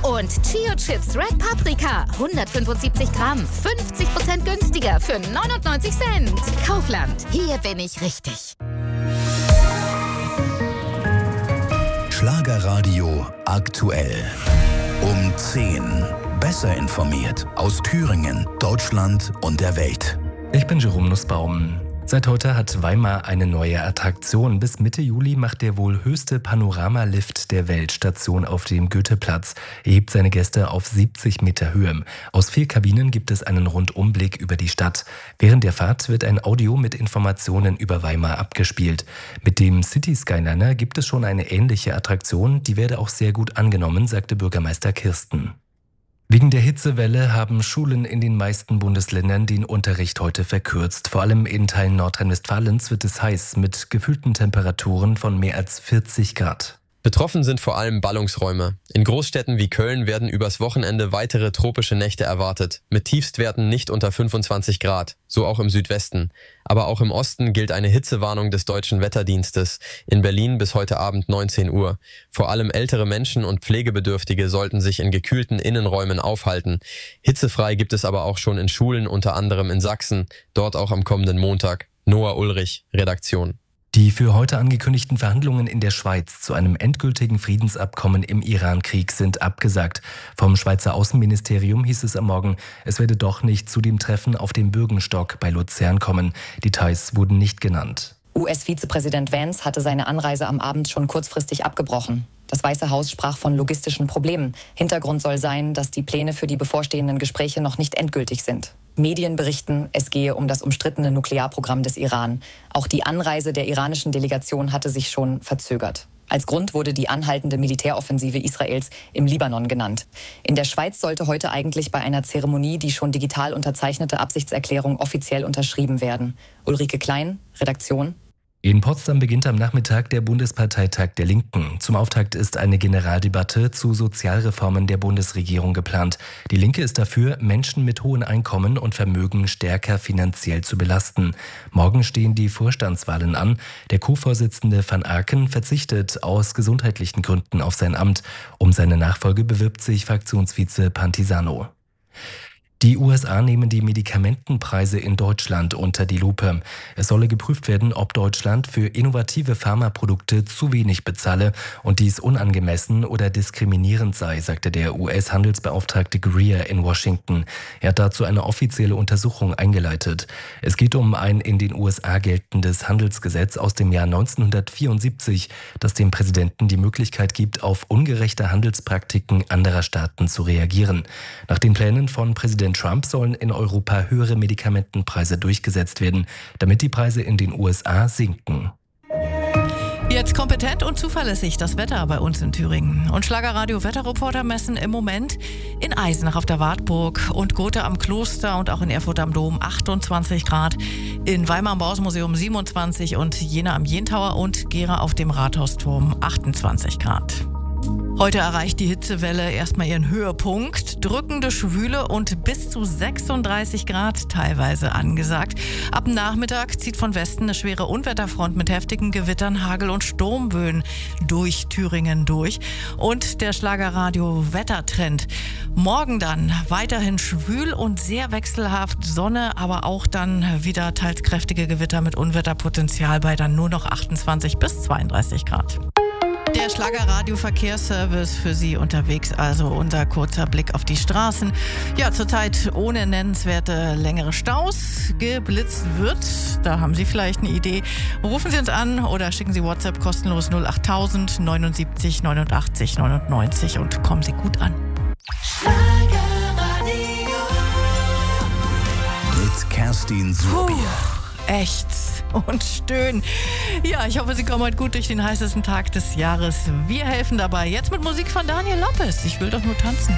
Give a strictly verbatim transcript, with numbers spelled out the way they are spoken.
Und Chio Chips Red Paprika, hundertfünfundsiebzig Gramm, fünfzig Prozent günstiger für neunundneunzig Cent. Kaufland, hier bin ich richtig. Schlagerradio aktuell. Um zehn. Besser informiert aus Thüringen, Deutschland und der Welt. Ich bin Jerome Nussbaum. Seit heute hat Weimar eine neue Attraktion. Bis Mitte Juli macht der wohl höchste Panoramalift der Welt Station auf dem Goetheplatz. Er hebt seine Gäste auf siebzig Meter Höhe. Aus vier Kabinen gibt es einen Rundumblick über die Stadt. Während der Fahrt wird ein Audio mit Informationen über Weimar abgespielt. Mit dem City Skyliner gibt es schon eine ähnliche Attraktion. Die werde auch sehr gut angenommen, sagte Bürgermeister Kirsten. Wegen der Hitzewelle haben Schulen in den meisten Bundesländern den Unterricht heute verkürzt. Vor allem in Teilen Nordrhein-Westfalens wird es heiß mit gefühlten Temperaturen von mehr als vierzig Grad. Betroffen sind vor allem Ballungsräume. In Großstädten wie Köln werden übers Wochenende weitere tropische Nächte erwartet, mit Tiefstwerten nicht unter fünfundzwanzig Grad, so auch im Südwesten. Aber auch im Osten gilt eine Hitzewarnung des Deutschen Wetterdienstes. In Berlin bis heute Abend neunzehn Uhr. Vor allem ältere Menschen und Pflegebedürftige sollten sich in gekühlten Innenräumen aufhalten. Hitzefrei gibt es aber auch schon in Schulen, unter anderem in Sachsen, dort auch am kommenden Montag. Noah Ulrich, Redaktion. Die für heute angekündigten Verhandlungen in der Schweiz zu einem endgültigen Friedensabkommen im Iran-Krieg sind abgesagt. Vom Schweizer Außenministerium hieß es am Morgen, es werde doch nicht zu dem Treffen auf dem Bürgenstock bei Luzern kommen. Details wurden nicht genannt. U S-Vizepräsident Vance hatte seine Anreise am Abend schon kurzfristig abgebrochen. Das Weiße Haus sprach von logistischen Problemen. Hintergrund soll sein, dass die Pläne für die bevorstehenden Gespräche noch nicht endgültig sind. Medien berichten, es gehe um das umstrittene Nuklearprogramm des Iran. Auch die Anreise der iranischen Delegation hatte sich schon verzögert. Als Grund wurde die anhaltende Militäroffensive Israels im Libanon genannt. In der Schweiz sollte heute eigentlich bei einer Zeremonie die schon digital unterzeichnete Absichtserklärung offiziell unterschrieben werden. Ulrike Klein, Redaktion. In Potsdam beginnt am Nachmittag der Bundesparteitag der Linken. Zum Auftakt ist eine Generaldebatte zu Sozialreformen der Bundesregierung geplant. Die Linke ist dafür, Menschen mit hohen Einkommen und Vermögen stärker finanziell zu belasten. Morgen stehen die Vorstandswahlen an. Der Co-Vorsitzende van Aken verzichtet aus gesundheitlichen Gründen auf sein Amt. Um seine Nachfolge bewirbt sich Fraktionsvize Pantisano. Die U S A nehmen die Medikamentenpreise in Deutschland unter die Lupe. Es solle geprüft werden, ob Deutschland für innovative Pharmaprodukte zu wenig bezahle und dies unangemessen oder diskriminierend sei, sagte der U S-Handelsbeauftragte Greer in Washington. Er hat dazu eine offizielle Untersuchung eingeleitet. Es geht um ein in den U S A geltendes Handelsgesetz aus dem Jahr neunzehnhundertvierundsiebzig, das dem Präsidenten die Möglichkeit gibt, auf ungerechte Handelspraktiken anderer Staaten zu reagieren. Nach den Plänen von Präsident Trump sollen in Europa höhere Medikamentenpreise durchgesetzt werden, damit die Preise in den U S A sinken. Jetzt kompetent und zuverlässig das Wetter bei uns in Thüringen. Und Schlagerradio-Wetterreporter messen im Moment in Eisenach auf der Wartburg und Gotha am Kloster und auch in Erfurt am Dom achtundzwanzig Grad, in Weimar am Bauhausmuseum siebenundzwanzig und Jena am Jentauer und Gera auf dem Rathausturm achtundzwanzig Grad. Heute erreicht die Hitzewelle erstmal ihren Höhepunkt. Drückende Schwüle und bis zu sechsunddreißig Grad teilweise angesagt. Ab dem Nachmittag zieht von Westen eine schwere Unwetterfront mit heftigen Gewittern, Hagel und Sturmböen durch Thüringen durch. Und der Schlagerradio-Wettertrend. Morgen dann weiterhin schwül und sehr wechselhaft. Sonne, aber auch dann wieder teils kräftige Gewitter mit Unwetterpotenzial bei dann nur noch achtundzwanzig bis zweiunddreißig Grad. Der Schlagerradio-Verkehrsservice für Sie unterwegs, also unser kurzer Blick auf die Straßen. Ja, zurzeit ohne nennenswerte längere Staus. Geblitzt wird, da haben Sie vielleicht eine Idee. Rufen Sie uns an oder schicken Sie WhatsApp kostenlos null achttausend neunundsiebzig neunundachtzig neunundneunzig und kommen Sie gut an. Schlagerradio mit Kerstin Suhrbier. Echt und stöhnen. Ja, ich hoffe, Sie kommen heute gut durch den heißesten Tag des Jahres. Wir helfen dabei. Jetzt mit Musik von Daniel Lopez. Ich will doch nur tanzen.